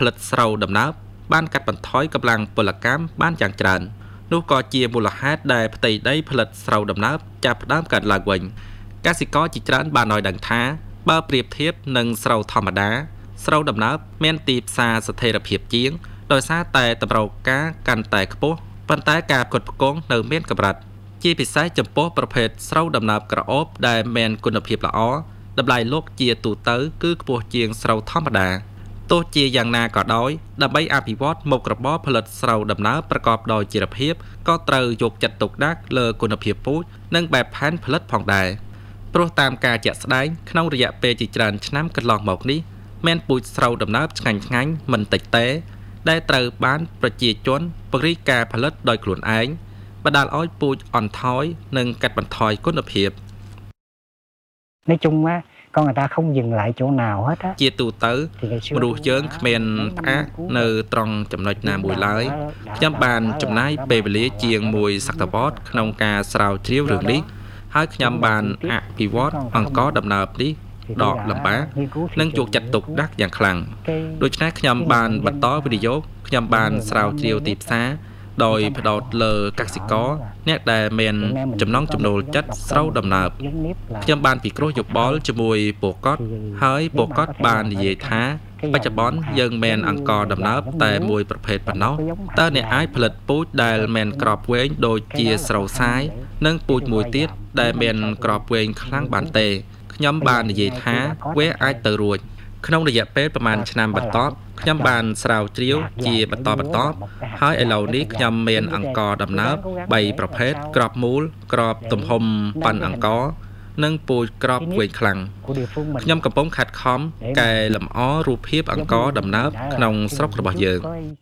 ផលិតស្រូវដំណើបបានកាត់បន្ថយកម្លាំងពលកម្មបានយ៉ាងច្រើននោះក៏ជាមូលហេតុដែលផ្ទៃដីផលិតស្រូវដំណើបចាប់ផ្ដើមកាត់ឡើងវិញកសិករជាច្រើនបានឲ្យដឹងថាបើប្រៀបធៀបនឹងស្រូវធម្មតាស្រូវដំណើបមានទីផ្សារស្ថិរភាពជាងដោយសារតែតម្រូវការកាន់តែខ្ពស់ប៉ុន្តែការផ្គត់ផ្គង់នៅមានកម្រិតជាពិសេសចំពោះប្រភេទស្រូវដំណើបក្រអូបដែលមានគុណភាពល្អតម្លៃលក់ជាទូទៅគឺខ្ពស់ជាងស្រូវធម្មតាទោះជាយ៉ាងណាក៏ដោយដើម្បីអភិវឌ្ឍមុខរបរផលិតស្រូវដំណើបប្រកបដោយចីរភាពក៏ត្រូវយកចិត្តទុកដាក់លើគុណភាពពូជនិងបែបផែនផលិតផងដែរព្រោះតាមការជាក់ស្ដែងក្នុងរយៈពេលជាច្រើនឆ្នាំកន្លងមកនេះមានពូជស្រូវដំណើបឆ្ងាញ់មិនតិចទេដែលត្រូវបានប្រជាជនពង្រីកការផលិតដោយខ្លួនឯងបណ្ដាលឲ្យពូជអន់ថយនិងកាត់បន្ថយគុណភាព nói chung á con người ta không dừng lại chỗ nào hết á ជាទូទៅមនុស្សយើងគ្មានផ្អាកនៅត្រង់ចំណុចណាមួយឡើយខ្ញុំបានចំណាយពេលវេលាជាងមួយសតវត្សក្នុងការស្រាវជ្រាវរឿងនេះហើយខ្ញុំបានអភិវឌ្ឍអង្គដំណើបនេះដកលំបាកនិងយកចិត្តទុកដាក់យ៉ាងខ្លាំងដូច្នេះខ្ញុំបានបន្តវីដេអូខ្ញុំបានស្រាវជ្រាវទីផ្សារដោយផ្ដោតលើកសិករអ្នកដែលមានចំណង់ចំណូលចិត្តស្រូវដំណើបខ្ញុំបានពិគ្រោះយោបល់ជាមួយពួកគាត់ហើយពួកគាត់បាននិយាយថាបច្ចុប្បន្នយើងមានអង្គដំណើបតែមួយប្រភេទប៉ុណ្ណោះតើអ្នកអាចផលិតពូជដែលមានក្របវែងដូចជាស្រូវសាយនិងពូជមួយទៀតដែលមានក្របវែងខ្លាំងបានទេខ្ញុំបាននិយាយថាវាអាចទៅរួចក្នុងរយៈពេលប្រហែលឆ្នាំបន្ទាប់ខ្ញុំបានស្រាវជ្រាវជាបន្តហើយឥឡូវនេះខ្ញុំមានអង្គដំណើប3ប្រភេទក្របមូលក្របទំហំប៉ាន់អង្គនិងពូជក្របវែងខ្លាំងខ្ញុំកំពុងខិតខំកែលម្អរូបភាពអង្គដំណើបក្នុងស្រុករបស់យើង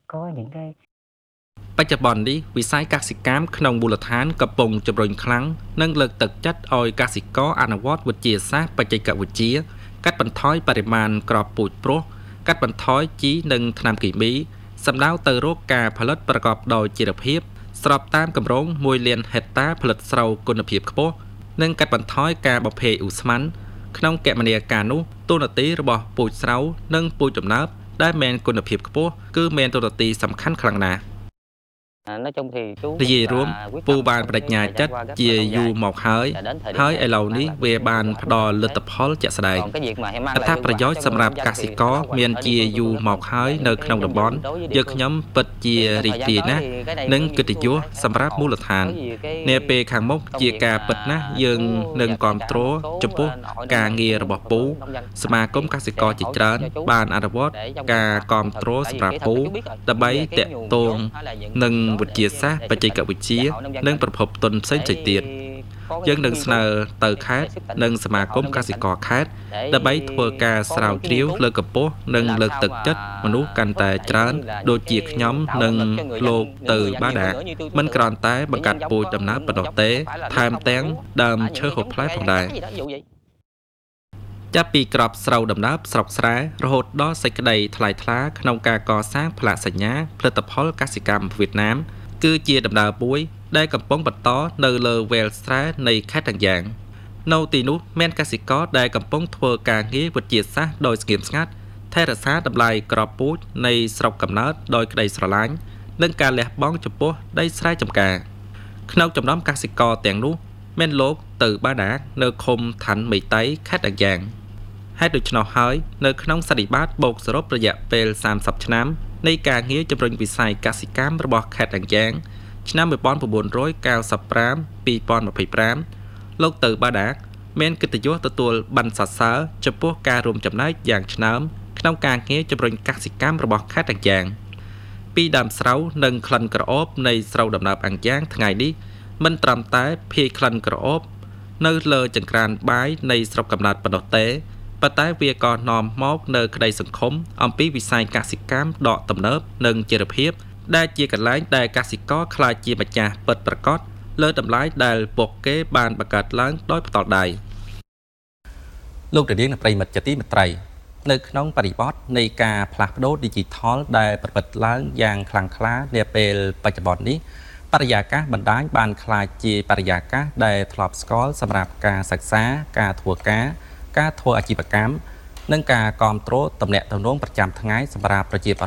បច្ចុប្បន្ននេះវិស័យកសិកម្មក្នុងមូលដ្ឋានកំពុងជំរុញខ្លាំងនិងលើកទឹកចិត្តឲ្យកសិករអនុវត្តវិទ្យាសាស្ត្របច្ចេកវិទ្យាកាត់បន្ថយបរិមាណក្របពូជព្រោះកាត់បន្ថយជីនិងថ្នាំគីមីសំដៅទៅរកការផលិតប្រកបដោយចីរភាពស្របតាមគម្រោង1លានហិកតាផលិតស្រូវគុណភាពខ្ពស់និងកាត់បន្ថយការបំភាយឧស្ម័នក្នុងគមនាការនោះតួនាទីរបស់ពូជស្រូវនិងពូជដំណើបដែលមានគុណភាពខ្ពស់គឺមានតួនាទីសំខាន់ខ្លាំងណាស់ nói chung thì chú និយាយរួមពូបានបដិញ្ញាចិត្តជាយូរមកហើយឥឡូវនេះវាបានផ្ដល់លទ្ធផលជាក់ស្ដែងអត្ថប្រយោជន៍សម្រាប់កសិករមានជាយូរមកហើយនៅក្នុងតំបន់យើងខ្ញុំពិតជារីករាយណាស់និងកិត្តិយសសម្រាប់មូលដ្ឋាននាពេលខាងមុខជាការពិតណាស់យើងនឹងគ្រប់គ្រងចំពោះការងាររបស់ពូសមាគមកសិករជាច្រើនបានអនុវត្តការគ្រប់គ្រងសម្រាប់ពូដើម្បីតាក់ទងនឹងវិទ្យាសាស្ត្របច្ចេកវិទ្យានិងប្រភពទុនផ្សេងៗទៀតយើងនឹងស្នើទៅខេត្តនិងសមាគមកសិករខេត្តដើម្បីធ្វើការស្រាវជ្រាវលើកកម្ពស់និងលើកទឹកចិត្តមនុស្សកាន់តែច្រើនដូចជាខ្ញុំនិងលោកទៅបាដាមិនគ្រាន់តែបង្កាត់ពូជដំណើបប៉ុណ្ណោះទេថែមទាំងដើមឈើហូបផ្លែផងដែរចាប់ពីក្របស្រូវដំណើបស្រុកស្រែរហូតដល់សេចក្តីថ្លៃថ្លាក្នុងការកសាងផ្លាកសញ្ញាផលិតផលកសិកម្មវៀតណាមគឺជាដំណើរមួយដែលកំពុងបន្តនៅលើវែលស្រែនៃខេត្តតាំងយ៉ាងនៅទីនោះមានកសិករដែលកំពុងធ្វើការងារវិទ្យាសាស្ត្រដោយស្ងៀមស្ងាត់ថែរក្សាតម្លៃក្របពូជនៃស្រុកកំណើតដោយក្តីស្រឡាញ់និងការលះបង់ចំពោះដីស្រែចម្ការក្នុងចំណោមកសិករទាំងនោះមានលោកទៅបាដានៅឃុំឋានមេតៃខេត្តតាំងយ៉ាងហេតុដូច្នោះហើយនៅក្នុងសន្និបាតបូកសរុបរយៈពេល30ឆ្នាំនៃការងារជំរុញវិស័យកសិកម្មរបស់ខេត្តតាំងយ៉ាងឆ្នាំ1995-2025លោកទៅបាដាមានកិត្តិយសទទួលប័ណ្ណសរសើរចំពោះការរួមចំណែកយ៉ាងឆ្នើមក្នុងការងារជំរុញកសិកម្មរបស់ខេត្តតាំងយ៉ាងពីដើមស្រូវនិងក្លិនក្រអូបនៃស្រូវដំណើបអាំងយ៉ាងថ្ងៃនេះមិនត្រឹមតែភាយក្លិនក្រអូបនៅលើចង្ក្រានបាយនៃស្រុកកំណើតប៉ុណ្ណោះទេប៉ុន្តែវាក៏នាំមកនៅក្តីសង្ឃឹមអំពីវិស័យកសិកម្មដកទំនើបនិងចីរភាពដែលជាកន្លែងដែលកសិករខ្លាចជាម្ចាស់ពិតប្រាកដលើតម្លៃដែលពួកគេបានបង្កើតឡើងដោយផ្ទាល់ដៃលោកនាងប្រិយមិត្តជាទីមេត្រីនៅក្នុងបរិបទនៃការផ្លាស់ប្ដូរ Digital ដែលប្រព្រឹត្តឡើងយ៉ាងខ្លាំងក្លានាពេលបច្ចុប្បន្ននេះបរិយាកាសបណ្ដាញបានក្លាយជាបរិយាកាសដែលធ្លាប់ស្គាល់សម្រាប់ការសិក្សាការធ្វើការធ្វើអាជីវកម្មនិងការគ្រប់គ្រងតំណែងប្រចាំថ្ងៃសម្រាប់ប្រជាពល